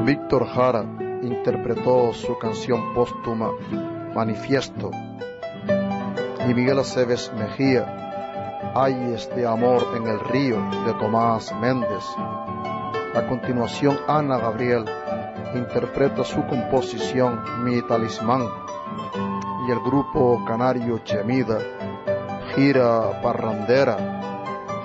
Víctor Jara interpretó su canción póstuma Manifiesto, y Miguel Aceves Mejía, Ayes de amor en el río, de Tomás Méndez. A continuación, Ana Gabriel interpreta su composición Mi Talismán, y el grupo canario Chemida, Gira Parrandera,